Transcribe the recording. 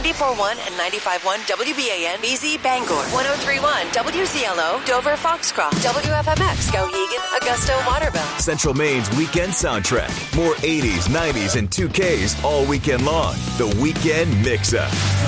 94.1 and 95.1 WBAN, BZ Bangor, 103.1 WCLO, Dover Foxcroft, WFMX, Skowhegan, Augusta, Waterville. Central Maine's weekend soundtrack. More 80s, 90s, and 2Ks all weekend long. The Weekend Mix-Up.